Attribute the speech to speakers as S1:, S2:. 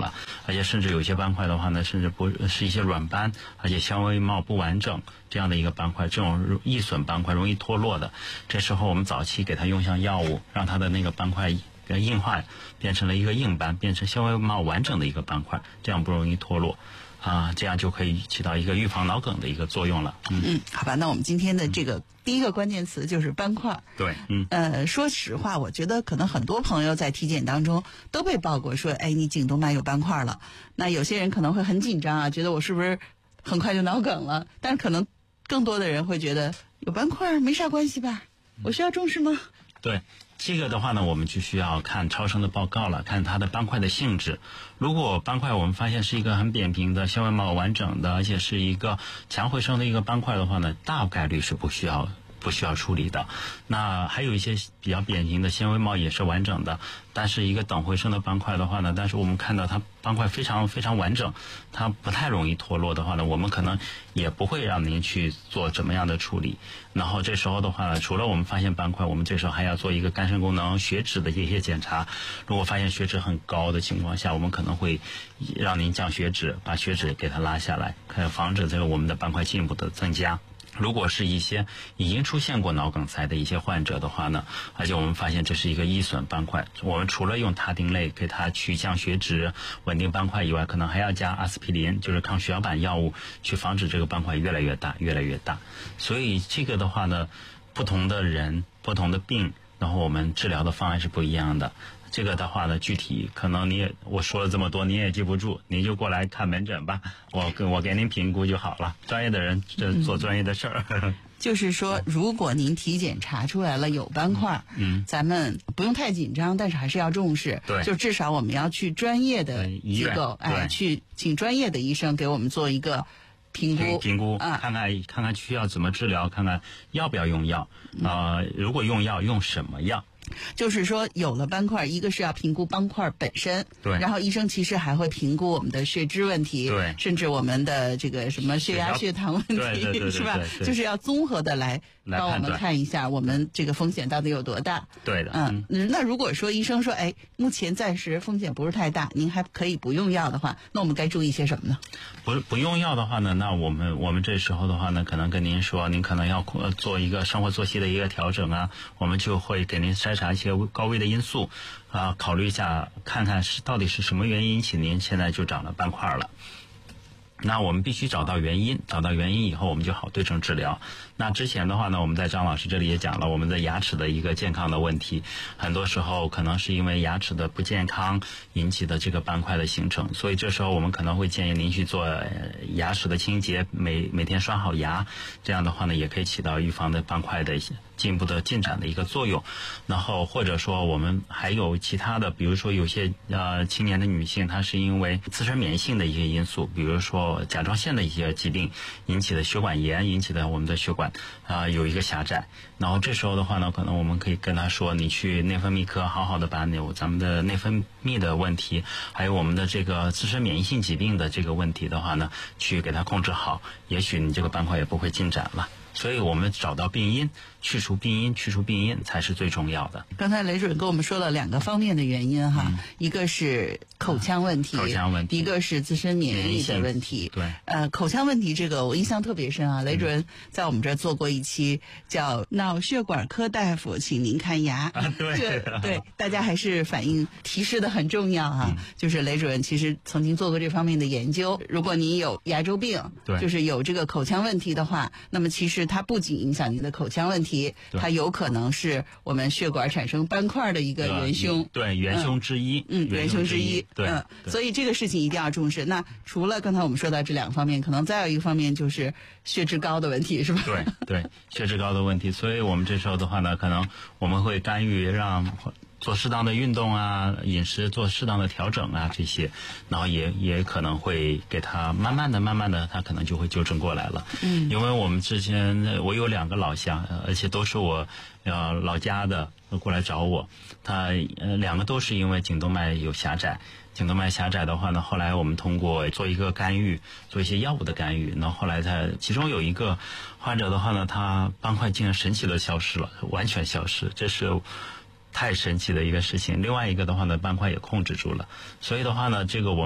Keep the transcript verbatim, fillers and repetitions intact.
S1: 了，而且甚至有些斑块的话呢，甚至不是一些软斑，而且纤维帽不完整这样的一个斑块，这种易损斑块容易脱落的，这时候我们早期给它用上药物，让它的那个斑块硬化变成了一个硬斑，变成纤维帽完整的一个斑块，这样不容易脱落啊，这样就可以起到一个预防脑梗的一个作用了。嗯，
S2: 嗯，好吧，那我们今天的这个第一个关键词就是斑块。
S1: 对，嗯，
S2: 呃，说实话，我觉得可能很多朋友在体检当中都被报过说，哎，你颈动脉有斑块了。那有些人可能会很紧张啊，觉得我是不是很快就脑梗了？但是可能更多的人会觉得有斑块没啥关系吧？我需要重视吗？
S1: 对。这个的话呢，我们就需要看超声的报告了，看它的斑块的性质。如果斑块我们发现是一个很扁平的纤维帽完整的，而且是一个强回声的一个斑块的话呢，大概率是不需要不需要处理的。那还有一些比较扁平的纤维帽也是完整的，但是一个等回声的斑块的话呢，但是我们看到它斑块非常非常完整，它不太容易脱落的话呢，我们可能也不会让您去做怎么样的处理。然后这时候的话呢，除了我们发现斑块，我们这时候还要做一个肝肾功能血脂的一些检查。如果发现血脂很高的情况下，我们可能会让您降血脂，把血脂给它拉下来，可以防止这个我们的斑块进一步的增加。如果是一些已经出现过脑梗塞的一些患者的话呢，而且我们发现这是一个易损斑块，我们除了用他汀类给它去降血脂、稳定斑块以外，可能还要加阿司匹林，就是抗血小板药物，去防止这个斑块越来越大、越来越大。所以这个的话呢，不同的人、不同的病，然后我们治疗的方案是不一样的。这个的话呢，具体可能你也我说了这么多，你也记不住，您就过来看门诊吧，我给我给您评估就好了。专业的人这做专业的事儿。嗯、
S2: 就是说，如果您体检查出来了有斑块，嗯，咱们不用太紧张，但是还是要重视。
S1: 对，
S2: 就至少我们要去专业的机构，哎，去请专业的医生给我们做一个评估，
S1: 评估，啊、看看看看需要怎么治疗，看看要不要用药，呃，如果用药用什么药。
S2: 就是说，有了斑块，一个是要评估斑块本身，
S1: 对，
S2: 然后医生其实还会评估我们的血脂问题，
S1: 对，
S2: 甚至我们的这个什么血压、血糖问题，
S1: 对对对对对
S2: 是吧？就是要综合的来帮我们看一下我们这个风险到底有多大。
S1: 对的，
S2: 嗯，嗯那如果说医生说，哎，目前暂时风险不是太大，您还可以不用药的话，那我们该注意些什么呢？
S1: 不不用药的话呢，那我们我们这时候的话呢，可能跟您说，您可能要做一个生活作息的一个调整啊，我们就会给您筛查一些高危的因素啊，考虑一下，看看是到底是什么原因引起您现在就长了斑块了。那我们必须找到原因，找到原因以后，我们就好对症治疗。那之前的话呢，我们在张老师这里也讲了我们的牙齿的一个健康的问题，很多时候可能是因为牙齿的不健康引起的这个斑块的形成，所以这时候我们可能会建议您去做牙齿的清洁，每每天刷好牙，这样的话呢，也可以起到预防的斑块的进一步的进展的一个作用。然后或者说我们还有其他的，比如说有些呃青年的女性，她是因为自身免疫性的一些因素，比如说甲状腺的一些疾病引起的血管炎引起的我们的血管啊、呃、有一个狭窄，然后这时候的话呢，可能我们可以跟她说，你去内分泌科好好的把有咱们的内分泌的问题，还有我们的这个自身免疫性疾病的这个问题的话呢，去给它控制好，也许你这个斑块也不会进展了。所以我们找到病因，去除病因，去除病因才是最重要的。
S2: 刚才雷主任跟我们说了两个方面的原因哈，嗯、一个是口腔问题，
S1: 口腔问题，
S2: 一个是自身免疫的问题。
S1: 对，
S2: 呃，口腔问题这个我印象特别深啊，雷主任在我们这儿做过一期叫脑血管科大夫，请您看牙。
S1: 啊、对
S2: 对，大家还是反映提示的很重要啊。嗯、就是雷主任其实曾经做过这方面的研究，如果您有牙周病，
S1: 对，
S2: 就是有这个口腔问题的话，那么其实它不仅影响您的口腔问题，它有可能是我们血管产生斑块的一个元凶，
S1: 对，元凶之一，
S2: 嗯，元凶之一，
S1: 对，
S2: 嗯，所以这个事情一定要重视。那除了刚才我们说到这两方面，可能再有一个方面就是血脂高的问题，是吧？
S1: 对对，血脂高的问题，所以我们这时候的话呢，可能我们会干预让做适当的运动啊，饮食做适当的调整啊，这些，然后也也可能会给他慢慢的、慢慢的，他可能就会纠正过来了。嗯，因为我们之前我有两个老乡，而且都是我呃老家的过来找我，他呃两个都是因为颈动脉有狭窄。颈动脉狭窄的话呢，后来我们通过做一个干预，做一些药物的干预，然后后来他其中有一个患者的话呢，他斑块竟然神奇的消失了，完全消失，这是太神奇的一个事情。另外一个的话呢，斑块也控制住了，所以的话呢，这个我